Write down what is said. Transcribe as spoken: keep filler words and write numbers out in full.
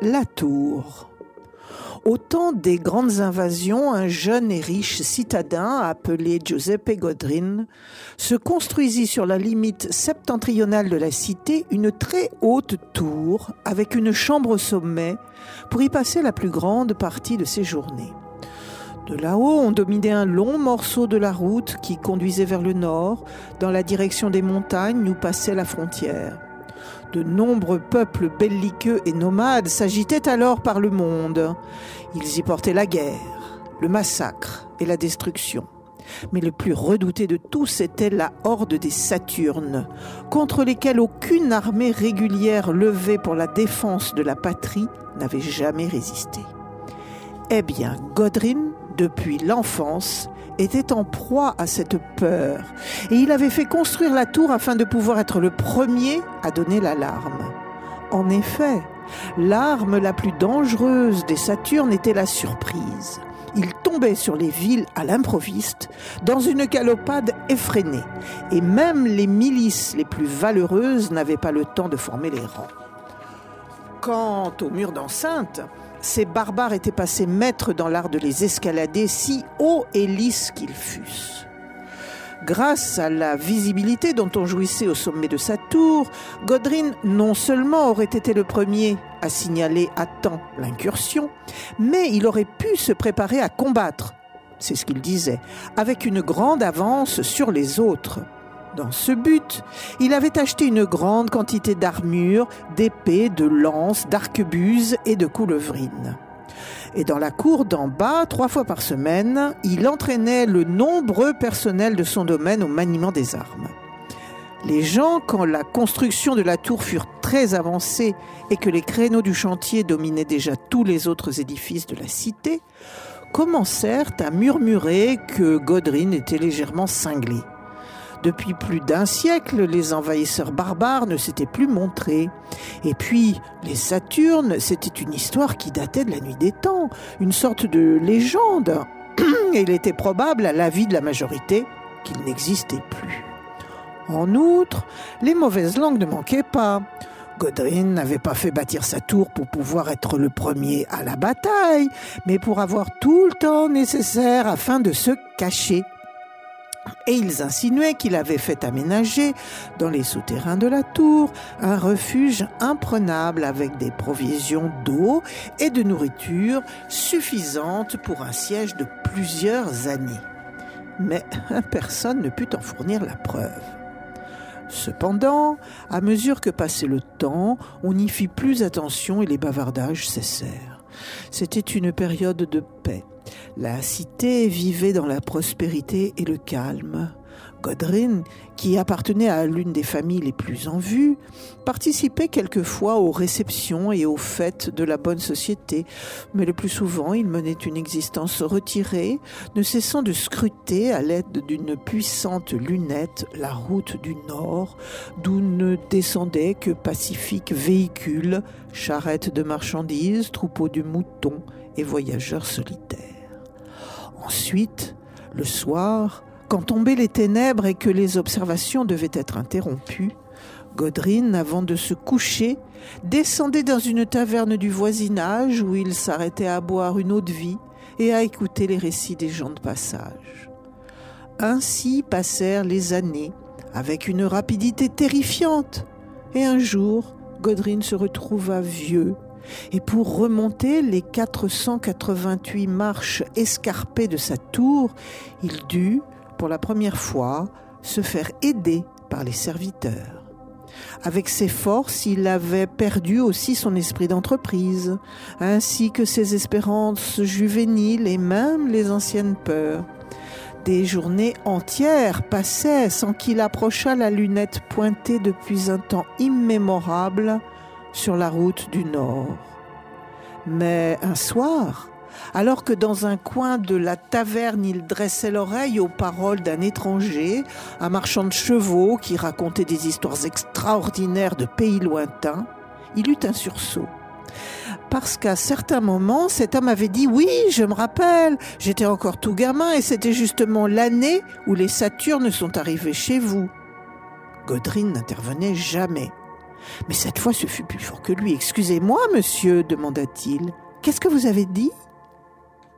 La Tour. Au temps des grandes invasions, un jeune et riche citadin appelé Giuseppe Godrin se construisit sur la limite septentrionale de la cité une très haute tour avec une chambre au sommet pour y passer la plus grande partie de ses journées. De là-haut, on dominait un long morceau de la route qui conduisait vers le nord, dans la direction des montagnes où passait la frontière. De nombreux peuples belliqueux et nomades s'agitaient alors par le monde. Ils y portaient la guerre, le massacre et la destruction. Mais le plus redouté de tous était la horde des Saturnes, contre lesquels aucune armée régulière levée pour la défense de la patrie n'avait jamais résisté. Eh bien, Godrin, depuis l'enfance, était en proie à cette peur et il avait fait construire la tour afin de pouvoir être le premier à donner l'alarme. En effet, l'arme la plus dangereuse des Saturnes était la surprise. Ils tombaient sur les villes à l'improviste, dans une galopade effrénée, et même les milices les plus valeureuses n'avaient pas le temps de former les rangs. Quant aux murs d'enceinte, ces barbares étaient passés maîtres dans l'art de les escalader, si hauts et lisses qu'ils fussent. Grâce à la visibilité dont on jouissait au sommet de sa tour, Godrin non seulement aurait été le premier à signaler à temps l'incursion, mais il aurait pu se préparer à combattre, c'est ce qu'il disait, avec une grande avance sur les autres. Dans ce but, il avait acheté une grande quantité d'armures, d'épées, de lances, d'arquebuses et de coulevrines. Et dans la cour d'en bas, trois fois par semaine, il entraînait le nombreux personnel de son domaine au maniement des armes. Les gens, quand la construction de la tour fut très avancée et que les créneaux du chantier dominaient déjà tous les autres édifices de la cité, commencèrent à murmurer que Godrin était légèrement cinglé. Depuis plus d'un siècle, les envahisseurs barbares ne s'étaient plus montrés. Et puis, les Saturnes, c'était une histoire qui datait de la nuit des temps, une sorte de légende. Et il était probable, à l'avis de la majorité, qu'il n'existait plus. En outre, les mauvaises langues ne manquaient pas. Godrin n'avait pas fait bâtir sa tour pour pouvoir être le premier à la bataille, mais pour avoir tout le temps nécessaire afin de se cacher. Et ils insinuaient qu'il avait fait aménager, dans les souterrains de la tour, un refuge imprenable avec des provisions d'eau et de nourriture suffisantes pour un siège de plusieurs années. Mais personne ne put en fournir la preuve. Cependant, à mesure que passait le temps, on n'y fit plus attention et les bavardages cessèrent. C'était une période de paix. La cité vivait dans la prospérité et le calme. Godrin, qui appartenait à l'une des familles les plus en vue, participait quelquefois aux réceptions et aux fêtes de la bonne société, mais le plus souvent il menait une existence retirée, ne cessant de scruter à l'aide d'une puissante lunette la route du nord, d'où ne descendaient que pacifiques véhicules, charrettes de marchandises, troupeaux de moutons et voyageurs solitaires. Ensuite, le soir, quand tombaient les ténèbres et que les observations devaient être interrompues, Godrin, avant de se coucher, descendait dans une taverne du voisinage où il s'arrêtait à boire une eau-de-vie et à écouter les récits des gens de passage. Ainsi passèrent les années, avec une rapidité terrifiante, et un jour, Godrin se retrouva vieux, et pour remonter les quatre cent quatre-vingt-huit marches escarpées de sa tour, il dut, pour la première fois, se faire aider par les serviteurs. Avec ses forces, il avait perdu aussi son esprit d'entreprise, ainsi que ses espérances juvéniles et même les anciennes peurs. Des journées entières passaient sans qu'il approchât la lunette pointée depuis un temps immémorable sur la route du Nord. Mais un soir, alors que dans un coin de la taverne il dressait l'oreille aux paroles d'un étranger, un marchand de chevaux qui racontait des histoires extraordinaires de pays lointains, il eut un sursaut. Parce qu'à certains moments, cet homme avait dit « Oui, je me rappelle, j'étais encore tout gamin et c'était justement l'année où les Saturnes sont arrivés chez vous. » Godrin n'intervenait jamais. Mais cette fois, ce fut plus fort que lui. « Excusez-moi, monsieur, demanda-t-il. Qu'est-ce que vous avez dit ?